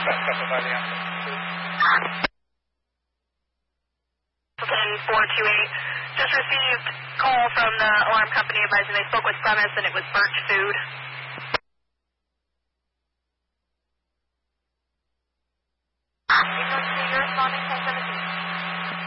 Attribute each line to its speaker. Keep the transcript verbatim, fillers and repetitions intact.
Speaker 1: four two eight. Just received call from the alarm company advising they spoke with premise and it was burnt food. You're responding ten seven